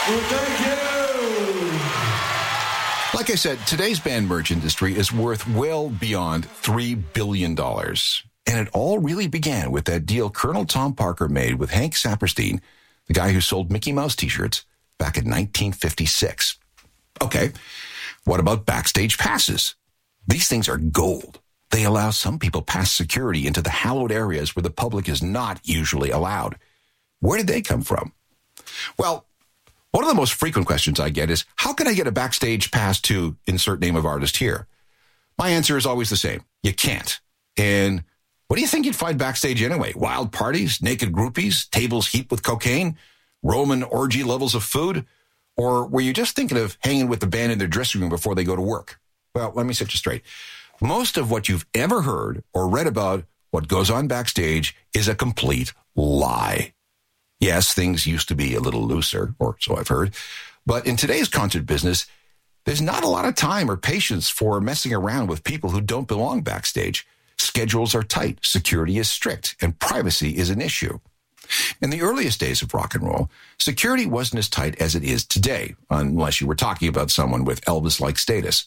Well, thank you. Like I said, today's band merch industry is worth well beyond $3 billion. And it all really began with that deal Colonel Tom Parker made with Hank Saperstein, the guy who sold Mickey Mouse t-shirts, back in 1956. Okay, what about backstage passes? These things are gold. They allow some people past security into the hallowed areas where the public is not usually allowed. Where did they come from? Well, one of the most frequent questions I get is, how can I get a backstage pass to insert name of artist here? My answer is always the same. You can't. And what do you think you'd find backstage anyway? Wild parties, naked groupies, tables heaped with cocaine, Roman orgy levels of food? Or were you just thinking of hanging with the band in their dressing room before they go to work? Well, let me set you straight. Most of what you've ever heard or read about what goes on backstage is a complete lie. Yes, things used to be a little looser, or so I've heard. But in today's concert business, there's not a lot of time or patience for messing around with people who don't belong backstage. Schedules are tight, security is strict, and privacy is an issue. In the earliest days of rock and roll, security wasn't as tight as it is today, unless you were talking about someone with Elvis-like status.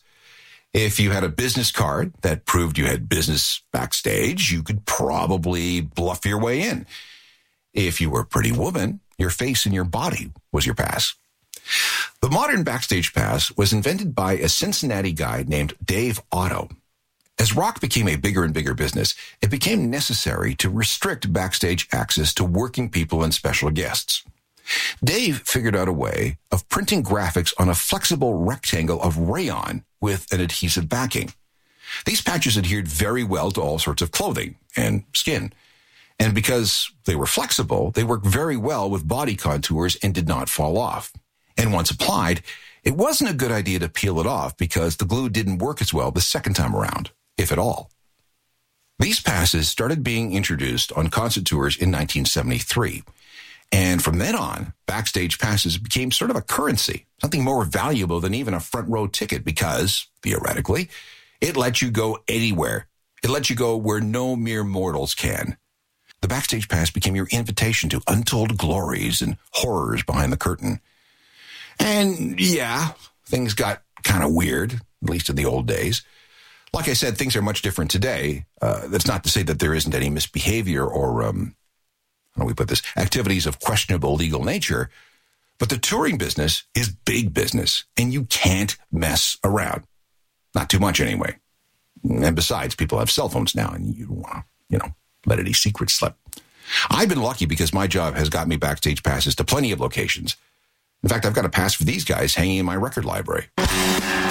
If you had a business card that proved you had business backstage, you could probably bluff your way in. If you were a pretty woman, your face and your body was your pass. The modern backstage pass was invented by a Cincinnati guy named Dave Otto. As rock became a bigger and bigger business, it became necessary to restrict backstage access to working people and special guests. Dave figured out a way of printing graphics on a flexible rectangle of rayon with an adhesive backing. These patches adhered very well to all sorts of clothing and skin. And because they were flexible, they worked very well with body contours and did not fall off. And once applied, it wasn't a good idea to peel it off because the glue didn't work as well the second time around, if at all. These passes started being introduced on concert tours in 1973. And from then on, backstage passes became sort of a currency, something more valuable than even a front row ticket because, theoretically, it lets you go anywhere. It lets you go where no mere mortals can. The backstage pass became your invitation to untold glories and horrors behind the curtain. And yeah, things got kind of weird, at least in the old days. Like I said, things are much different today. That's not to say that there isn't any misbehavior or, how do we put this, activities of questionable legal nature. But the touring business is big business, and you can't mess around. Not too much anyway. And besides, people have cell phones now, and you don't want to, let any secrets slip. I've been lucky because my job has got me backstage passes to plenty of locations. In fact, I've got a pass for these guys hanging in my record library.